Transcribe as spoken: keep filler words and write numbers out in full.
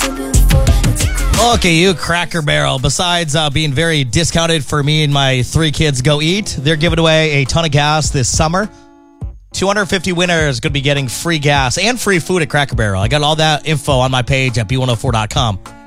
Look at you, Cracker Barrel. Besides uh, being very discounted for me and my three kids go eat, they're giving away a ton of gas this summer. two hundred fifty winners going to be getting free gas and free food at Cracker Barrel. I got all that info on my page at B one oh four dot com.